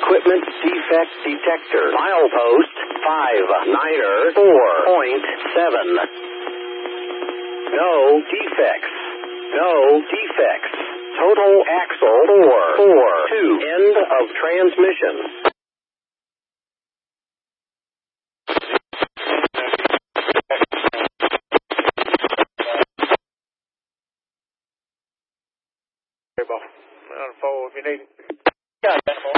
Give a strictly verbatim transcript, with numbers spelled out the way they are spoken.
equipment defect detector. Milepost five niner four point seven. No defects. No defects. Total axle four four two. End of transmission. I'll follow if you need it. Got it,